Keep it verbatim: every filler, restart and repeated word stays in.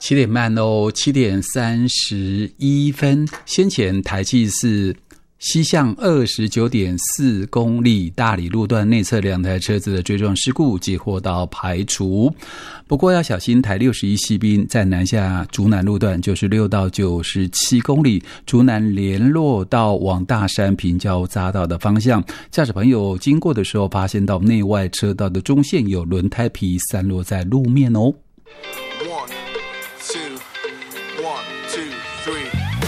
七点半哦，七点三十一分。先前台七四西向二十九点四公里大里路段内侧两台车子的追撞事故接获到排除，不过要小心台六十一西滨在南下竹南路段九十六到九十七公里，竹南联络到往大山平交匝道的方向，驾驶朋友经过的时候发现到内外车道的中线有轮胎皮散落在路面哦。